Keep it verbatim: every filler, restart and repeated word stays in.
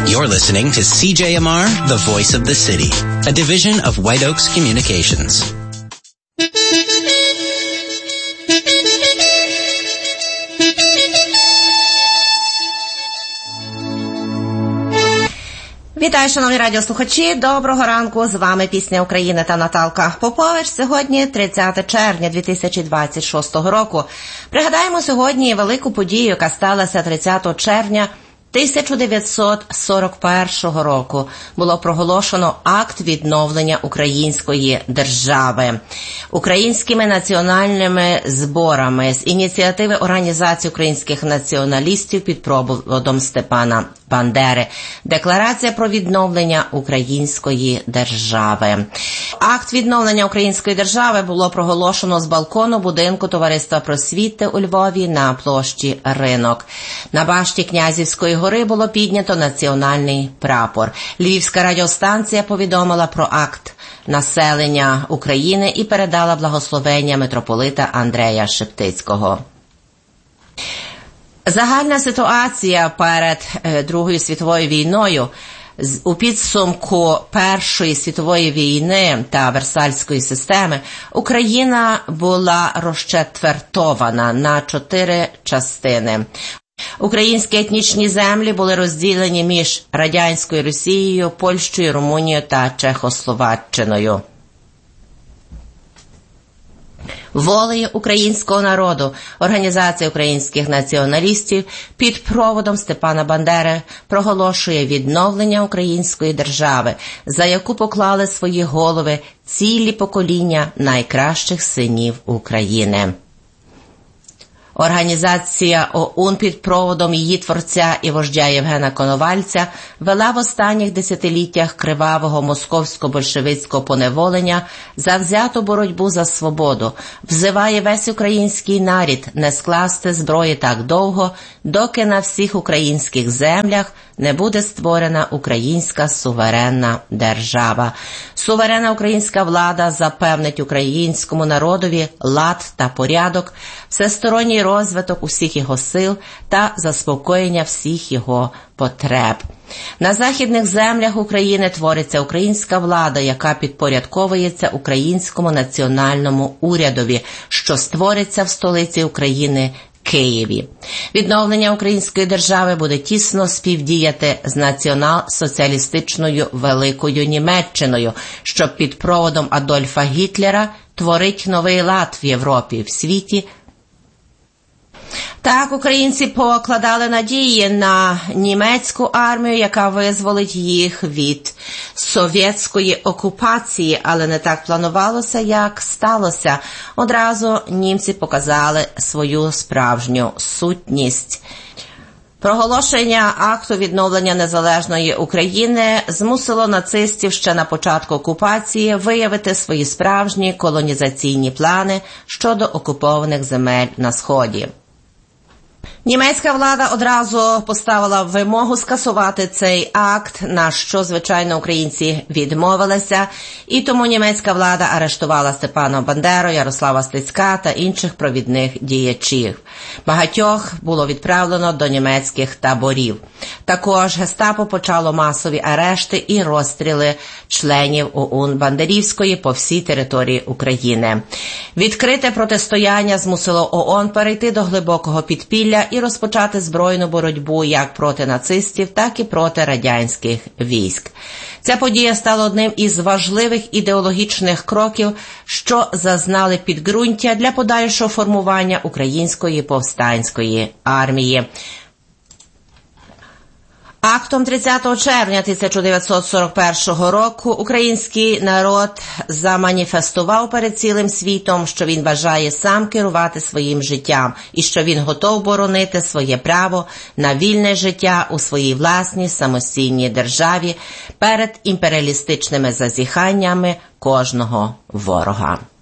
You're listening to C J M R, the voice of the city, a division of White Oaks Communications. Вітаю, шановні радіослухачі. Доброго ранку. З вами Пісня України та Наталка Попович. Сьогодні тридцяте червня дві тисячі двадцять шостого року. Пригадаємо сьогодні велику подію, яка сталася тридцятого червня тисяча дев'ятсот сорок першого року. Було проголошено акт відновлення української держави. Українськими національними зборами з ініціативи Організації українських націоналістів під проводом Степана Бандери. Декларація про відновлення української держави. Акт відновлення української держави було проголошено з балкону будинку Товариства просвіти у Львові на площі Ринок. На башті Князівської гори було піднято національний прапор. Львівська радіостанція повідомила про акт населення України і передала благословення митрополита Андрея Шептицького. Загальна ситуація перед Другою світовою війною у підсумку Першої світової війни та Версальської системи Україна була розчетвертована на чотири частини. Українські етнічні землі були розділені між Радянською Росією, Польщею, Румунією та Чехословаччиною. Волею українського народу Організація українських націоналістів під проводом Степана Бандери проголошує відновлення української держави, за яку поклали свої голови цілі покоління найкращих синів України. Організація ОУН під проводом її творця і вождя Євгена Коновальця вела в останніх десятиліттях кривавого московсько-большевицького поневолення завзяту боротьбу за свободу, взиває весь український народ не скласти зброї так довго, доки на всіх українських землях не буде створена українська суверенна держава. Суверенна українська влада запевнить українському народові лад та порядок, всесторонній розвиток усіх його сил та заспокоєння всіх його потреб. На західних землях України твориться українська влада, яка підпорядковується українському національному урядові, що створиться в столиці України Києві. Відновлення української держави буде тісно співдіяти з націонал-соціалістичною Великою Німеччиною, що під проводом Адольфа Гітлера творить новий лад в Європі і в світі. Так, українці покладали надії на німецьку армію, яка визволить їх від совєтської окупації, але не так планувалося, як сталося. Одразу німці показали свою справжню сутність. Проголошення акту відновлення незалежної України змусило нацистів ще на початку окупації виявити свої справжні колонізаційні плани щодо окупованих земель на Сході. Німецька влада одразу поставила вимогу скасувати цей акт, на що, звичайно, українці відмовилися, і тому німецька влада арештувала Степана Бандеру, Ярослава Стецька та інших провідних діячів. Багатьох було відправлено до німецьких таборів. Також гестапо почало масові арешти і розстріли членів ОУН Бандерівської по всій території України. Відкрите протистояння змусило ООН перейти до глибокого підпілля і розпочати збройну боротьбу як проти нацистів, так і проти радянських військ. Ця подія стала одним із важливих ідеологічних кроків, що зазнали підґрунтя для подальшого формування української повстанської армії. Актом тридцятого червня тисяча дев'ятсот сорок першого року український народ заманіфестував перед цілим світом, що він бажає сам керувати своїм життям і що він готов боронити своє право на вільне життя у своїй власній самостійній державі перед імперіалістичними зазіханнями кожного ворога.